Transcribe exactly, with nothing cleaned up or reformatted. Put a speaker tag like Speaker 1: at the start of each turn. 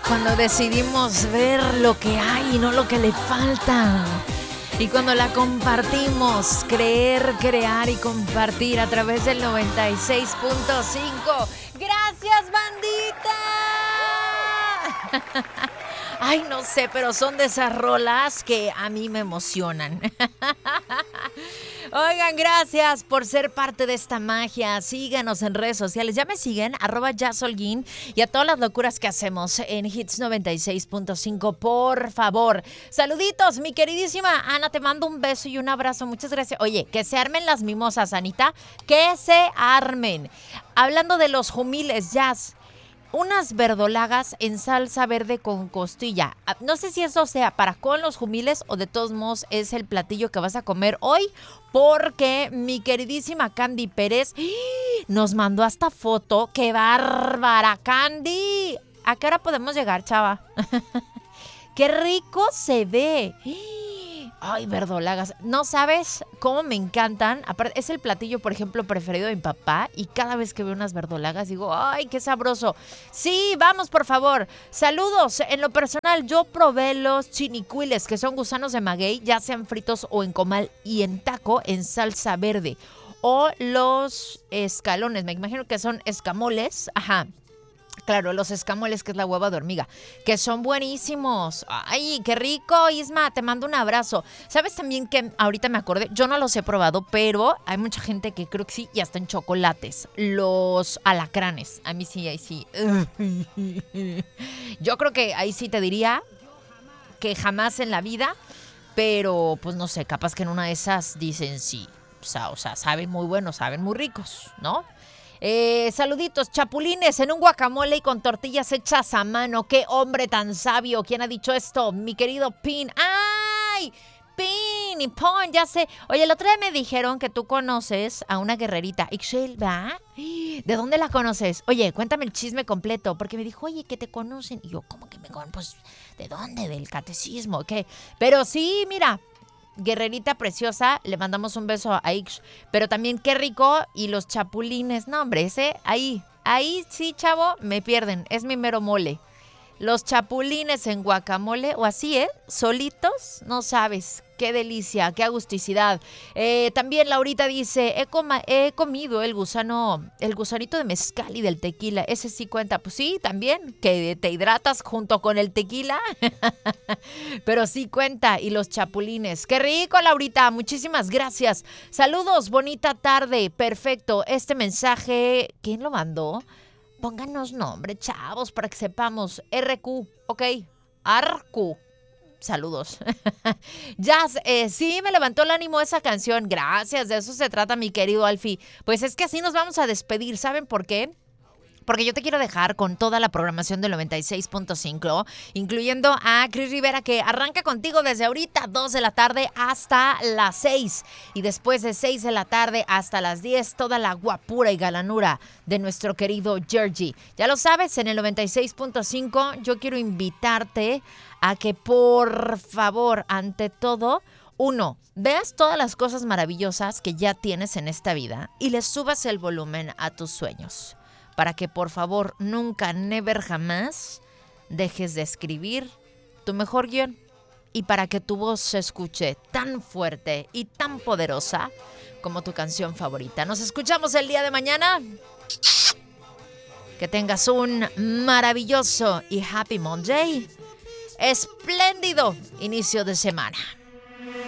Speaker 1: Cuando decidimos ver lo que hay y no lo que le falta. Y cuando la compartimos, creer, crear y compartir a través del noventa y seis punto cinco. ¡Gracias, bandita! Ay, no sé, pero son de esas rolas que a mí me emocionan. Oigan, gracias por ser parte de esta magia. Síganos en redes sociales. Ya me siguen, arroba Jasolguín, y a todas las locuras que hacemos en Hits noventa y seis punto cinco, por favor. Saluditos, mi queridísima Ana, te mando un beso y un abrazo. Muchas gracias. Oye, que se armen las mimosas, Anita. Que se armen. Hablando de los jumiles, Jazz. Unas verdolagas en salsa verde con costilla. No sé si eso sea para con los jumiles o de todos modos es el platillo que vas a comer hoy, porque mi queridísima Candy Pérez nos mandó hasta foto. ¡Qué bárbara, Candy! ¿A qué hora podemos llegar, chava? ¡Qué rico se ve! Ay, verdolagas. No sabes cómo me encantan. Aparte, es el platillo, por ejemplo, preferido de mi papá. Y cada vez que veo unas verdolagas digo, ay, qué sabroso. Sí, vamos, por favor. Saludos. En lo personal, yo probé los chinicuiles, que son gusanos de maguey, ya sean fritos o en comal y en taco en salsa verde. O los escalones, me imagino que son escamoles. Ajá. Claro, los escamoles, que es la hueva de hormiga, que son buenísimos. Ay, qué rico, Isma, te mando un abrazo. ¿Sabes también que ahorita me acordé? Yo no los he probado, pero hay mucha gente que creo que sí, y hasta en chocolates. Los alacranes, a mí sí, ahí sí. Yo creo que ahí sí te diría que jamás en la vida, pero pues no sé, capaz que en una de esas dicen sí. O sea, o sea, saben muy buenos, saben muy ricos, ¿no? Eh, saluditos, chapulines en un guacamole y con tortillas hechas a mano. ¡Qué hombre tan sabio! ¿Quién ha dicho esto? Mi querido Pin. ¡Ay! Pin y Pon, ya sé. Oye, el otro día me dijeron que tú conoces a una guerrerita. Ixchel, ¿va? ¿De dónde la conoces? Oye, cuéntame el chisme completo. Porque me dijo, oye, que te conocen. Y yo, ¿cómo que me conocen? Pues, ¿de dónde? ¿Del catecismo? ¿Qué? Pero sí, mira, guerrerita preciosa, le mandamos un beso a Ix, pero también qué rico, y los chapulines, no hombre, ese, ahí, ahí sí, chavo, me pierden, es mi mero mole. Los chapulines en guacamole, o así, ¿eh? Solitos, no sabes, qué delicia, qué agusticidad. Eh, también Laurita dice, he, coma, he comido el gusano, el gusanito de mezcal y del tequila, ese sí cuenta. Pues sí, también, que te hidratas junto con el tequila, pero sí cuenta. Y los chapulines, qué rico, Laurita, muchísimas gracias. Saludos, bonita tarde, perfecto. Este mensaje, ¿quién lo mandó? Pónganos nombre, chavos, para que sepamos. R Q, ok. Arcu. Saludos. Jazz, eh, sí, me levantó el ánimo esa canción. Gracias, de eso se trata, mi querido Alfie. Pues es que así nos vamos a despedir. ¿Saben por qué? Porque yo te quiero dejar con toda la programación del noventa y seis punto cinco, incluyendo a Cris Rivera, que arranca contigo desde ahorita, dos de la tarde hasta las seis. Y después de seis de la tarde hasta las diez, toda la guapura y galanura de nuestro querido Georgie. Ya lo sabes, en el noventa y seis punto cinco yo quiero invitarte a que, por favor, ante todo, uno, veas todas las cosas maravillosas que ya tienes en esta vida y le subas el volumen a tus sueños. Para que, por favor, nunca, never, jamás dejes de escribir tu mejor guión. Y para que tu voz se escuche tan fuerte y tan poderosa como tu canción favorita. Nos escuchamos el día de mañana. Que tengas un maravilloso y happy Monday. Espléndido inicio de semana.